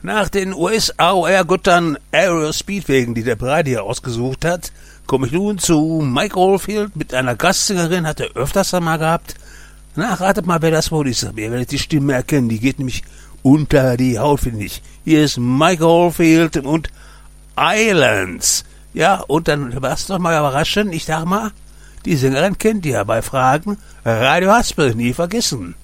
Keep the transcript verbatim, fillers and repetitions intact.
Nach den U S-A O R-Göttern Aero Speedwagen, die der Brady hier ausgesucht hat, komme ich nun zu Mike Oldfield mit einer Gastsängerin, hat er öfters einmal gehabt. Na, ratet mal, wer das wohl ist. Ihr werdet die Stimme erkennen, die geht nämlich unter die Haut, finde ich. Hier ist Mike Oldfield und Islands. Ja, und dann lasst doch mal überraschen, ich sag mal, die Sängerin kennt ihr ja bei Fragen. Radio Haspel, nie vergessen.